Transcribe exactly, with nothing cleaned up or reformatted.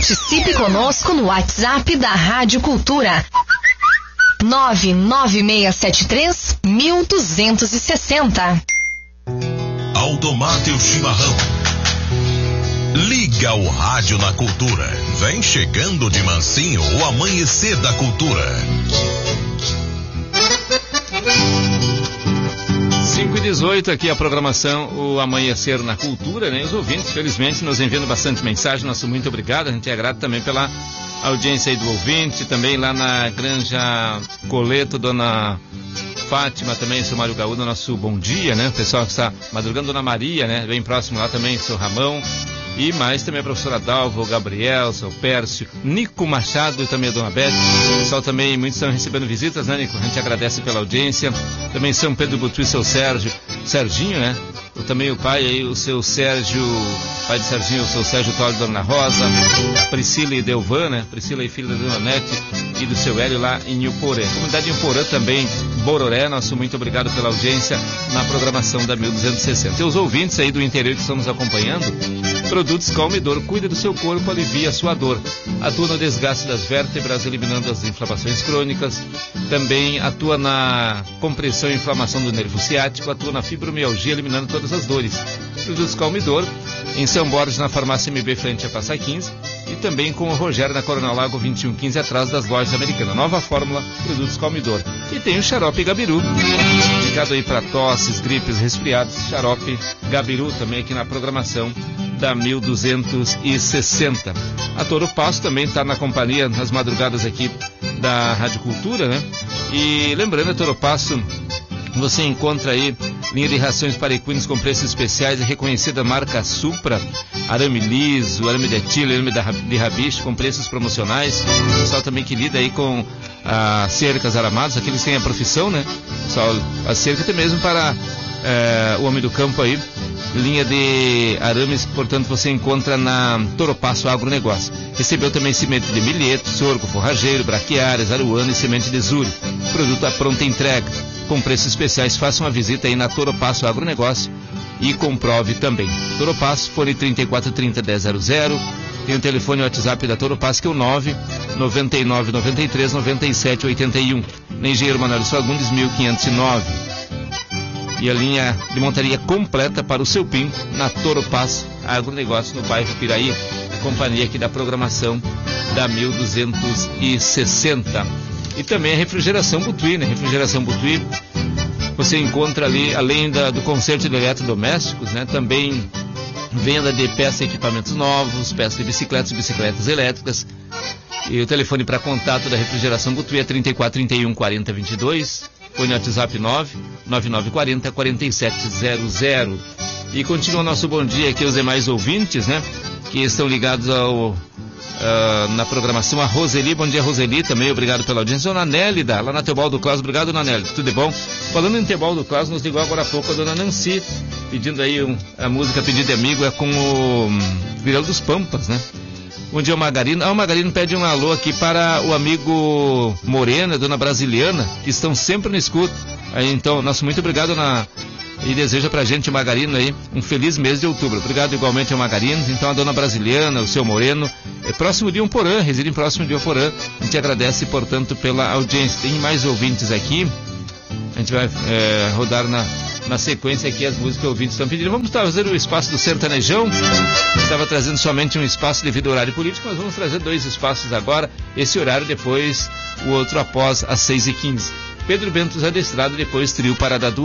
Participe conosco no WhatsApp da Rádio Cultura. nove nove seis sete três, um dois seis zero. Automate o chimarrão. Liga o rádio na Cultura. Vem chegando de mansinho o amanhecer da cultura. cinco e dezoito aqui a programação, o Amanhecer na Cultura, né? Os ouvintes, felizmente, nos enviando bastante mensagem. Nosso muito obrigado. A gente é grato também pela audiência aí do ouvinte. Também lá na Granja Coleto, dona Fátima, também, seu Mário Gaúda, nosso bom dia, né? O pessoal que está madrugando, dona Maria, né? Bem próximo lá também, seu Ramão. E mais também a professora Dalva, o Gabriel, seu Pércio, Nico Machado e também a dona Beth. O pessoal também, muitos estão recebendo visitas, né, Nico? A gente agradece pela audiência. Também São Pedro Butu e seu Sérgio, Serginho, né? O, também o pai aí, o seu Sérgio, pai de Serginho, o seu Sérgio Tolho, dona Rosa, Priscila e Delvan, né? Priscila e filha da dona Nete e do seu Hélio lá em Uporã. Comunidade de Uporã também, Bororé, nosso muito obrigado pela audiência na programação da mil duzentos e sessenta. E os ouvintes aí do interior que estão nos acompanhando, Produtos Calmidor, cuida do seu corpo, alivia a sua dor. Atua no desgaste das vértebras, eliminando as inflamações crônicas. Também atua na compressão e inflamação do nervo ciático. Atua na fibromialgia, eliminando todas as dores. Produtos Calmidor, em São Borges, na farmácia M B, frente a Passa quinze. E também com o Rogério, na Coronel Lago vinte e um quinze, atrás das lojas americanas. Nova fórmula, Produtos Calmidor. E tem o xarope Gabiru, indicado aí para tosses, gripes, resfriados. Xarope Gabiru também aqui na programação da mil duzentos e sessenta. A Toro Passo também está na companhia nas madrugadas aqui da Rádio Cultura, né? E lembrando, a Toro Passo, você encontra aí linha de rações para equinos com preços especiais e reconhecida marca Supra, arame liso, arame de etilo, arame de rabicho com preços promocionais. O pessoal também que lida aí com as cercas aramadas, aqueles que têm a profissão, né? Pessoal, a cerca até mesmo para é, o homem do campo aí. Linha de arames, portanto, você encontra na Toro Passo Agronegócio. Recebeu também semente de milheto, sorgo, forrageiro, braquiárias, aruana e semente de zure. Produto à pronta entrega, com preços especiais. Faça uma visita aí na Toro Passo Agronegócio e comprove também. Toro Passo, fone trinta e quatro, trinta, dez, zero zero. Tem o telefone e o WhatsApp da Toro Passo, que é o nove nove nove nove três nove sete oito um. Na Engenheiro Manuel Fagundes, mil quinhentos e nove. E a linha de montaria completa para o seu pinto na Toro Passo Agronegócio, no bairro Piraí, a companhia aqui da programação da mil duzentos e sessenta. E também a refrigeração Butuí, né? Refrigeração Butuí, você encontra ali, além da, do conserto de eletrodomésticos, né? Também venda de peças e equipamentos novos, peças de bicicletas e bicicletas elétricas. E o telefone para contato da refrigeração Butuí é trinta e quatro, trinta e um, quarenta, vinte e dois. Põe no WhatsApp nove nove nove quatro zero, quatro sete zero zero. E continua nosso bom dia aqui os demais ouvintes, né? Que estão ligados ao, uh, na programação. A Roseli, bom dia Roseli, também obrigado pela audiência. Dona Nélida, lá na Teobaldo Claus, obrigado Dona Nélida, tudo de bom? Falando em Teobaldo Claus, nos ligou agora há pouco a Dona Nancy, pedindo aí um, a música Pedido de Amigo, é com o um, Virão dos Pampas, né? Bom dia, Margarino. Ah, o Margarino pede um alô aqui para o amigo Morena, Dona Brasiliana, que estão sempre no escuto. Aí, então, nosso muito obrigado, Dona... E deseja pra gente, o Margarino, aí, um feliz mês de outubro. Obrigado igualmente ao Margarino. Então, a Dona Brasiliana, o seu Moreno, é próximo de Uporã, reside em próximo de Uporã. A gente agradece, portanto, pela audiência. Tem mais ouvintes aqui. A gente vai é, rodar na... na sequência aqui as músicas que ouvintes estão pedindo. Vamos trazer o espaço do Sertanejão. Estava trazendo somente um espaço devido ao horário político, mas vamos trazer dois espaços agora. Esse horário depois, o outro após as seis e quinze. Pedro Bento Adestrado, depois trio Parada Dura.